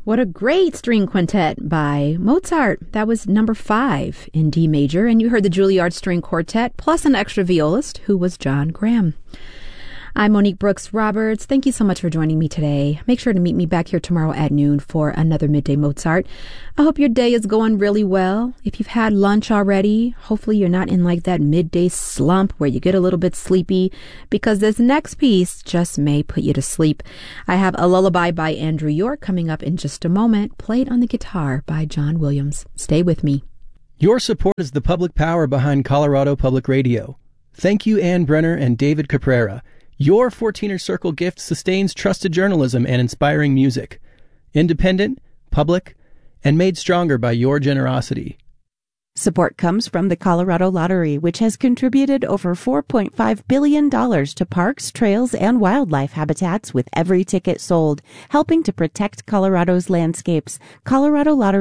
What a great string quintet by Mozart. That was number 5 in D major, and you heard the Juilliard String Quartet plus an extra violist who was John Graham. I'm Monique Brooks Roberts. Thank you so much for joining me today. Make sure to meet me back here tomorrow at noon for another Midday Mozart. I hope your day is going really well. If you've had lunch already, hopefully you're not in like that midday slump where you get a little bit sleepy, because this next piece just may put you to sleep. I have a lullaby by Andrew York coming up in just a moment, played on the guitar by John Williams. Stay with me. Your support is the public power behind Colorado Public Radio. Thank you, Ann Brenner and David Caprera. Your 14er Circle gift sustains trusted journalism and inspiring music. Independent, public, and made stronger by your generosity. Support comes from the Colorado Lottery, which has contributed over $4.5 billion to parks, trails, and wildlife habitats with every ticket sold, helping to protect Colorado's landscapes. Colorado Lottery